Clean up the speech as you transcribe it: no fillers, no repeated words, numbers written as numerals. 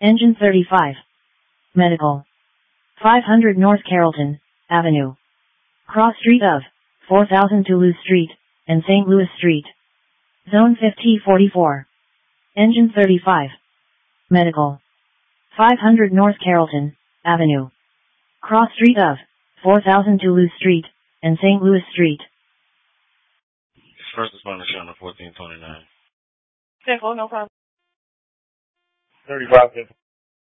Engine 35. Medical. 500 North Carrollton Avenue. Cross street of 4000 Toulouse Street and St. Louis Street. Zone 5044. Engine 35. Medical. 500 North Carrollton Avenue. Cross street of 4000 Toulouse Street and St. Louis Street. First responder showing up 1429. 10-4, no problem. 35.